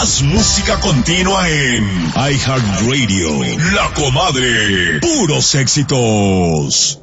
Más música continua en iHeartRadio. La Comadre. Puros éxitos.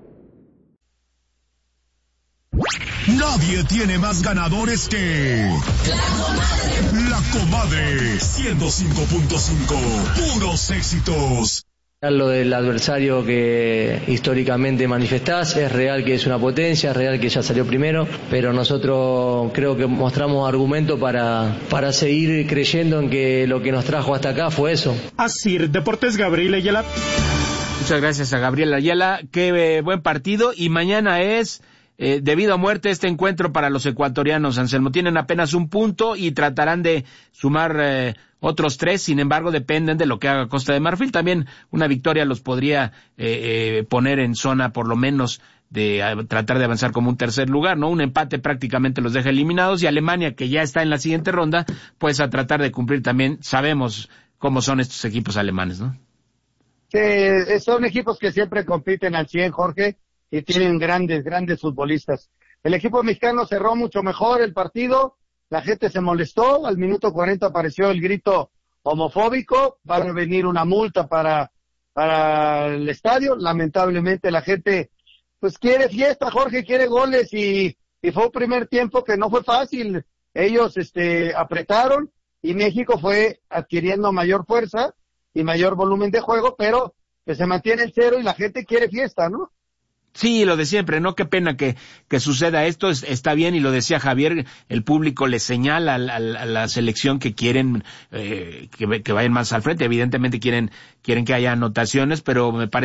Nadie tiene más ganadores que La Comadre 105.5. Puros éxitos. Lo del adversario que históricamente manifestás, es real que es una potencia, es real que ya salió primero, pero nosotros creo que mostramos argumentos para seguir creyendo en que lo que nos trajo hasta acá fue eso. Así, Deportes, Gabriel Ayala. Muchas gracias a Gabriel Ayala, qué buen partido, y mañana es debido a muerte este encuentro para los ecuatorianos, Anselmo. Tienen apenas un punto y tratarán de sumar otros 3, sin embargo dependen de lo que haga Costa de Marfil. También una victoria los podría poner en zona por lo menos de tratar de avanzar como un tercer lugar, ¿no? Un empate prácticamente los deja eliminados, y Alemania, que ya está en la siguiente ronda, pues a tratar de cumplir también. Sabemos cómo son estos equipos alemanes, ¿no? Sí, son equipos que siempre compiten al 100, Jorge, y tienen grandes futbolistas. El equipo mexicano cerró mucho mejor el partido, la gente se molestó, al minuto 40 apareció el grito homofóbico, va a venir una multa para el estadio. Lamentablemente la gente pues quiere fiesta, Jorge, quiere goles, y fue un primer tiempo que no fue fácil. Ellos apretaron y México fue adquiriendo mayor fuerza y mayor volumen de juego, pero que se mantiene el 0 y la gente quiere fiesta, ¿no? Sí, lo de siempre, ¿no? Qué pena que suceda esto, está bien, y lo decía Javier, el público le señala a la selección que quieren que vayan más al frente. Evidentemente quieren que haya anotaciones, pero me parece